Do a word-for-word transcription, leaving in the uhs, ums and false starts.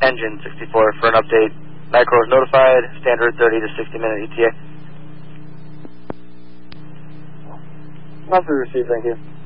engine sixty-four for an update. Micro is notified, standard thirty to sixty minute E T A. Message received, thank you.